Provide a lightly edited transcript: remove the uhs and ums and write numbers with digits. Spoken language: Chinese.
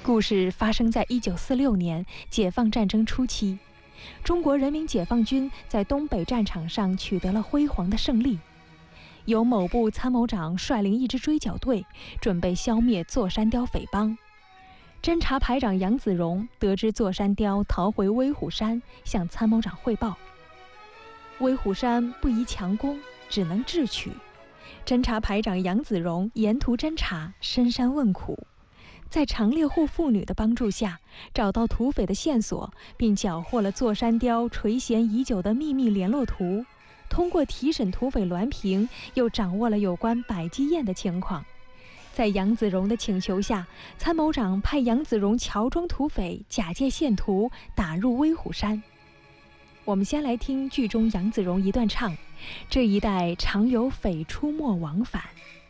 故事发生在1946年解放战争初期，中国人民解放军在东北战场上取得了辉煌的胜利。由某部参谋长率领一支追剿队，准备消灭座山雕匪帮。侦察排长杨子荣得知座山雕逃回威虎山，向参谋长汇报。威虎山不宜强攻，只能智取。侦察排长杨子荣沿途侦察，深山问苦，在长猎户妇女的帮助下，找到土匪的线索，并缴获了座山雕垂涎已久的秘密联络图。通过提审土匪栾平，又掌握了有关百基宴的情况。在杨子荣的请求下，参谋长派杨子荣乔装土匪，假借线图打入威虎山。我们先来听剧中杨子荣一段唱：这一带常有匪出没往返。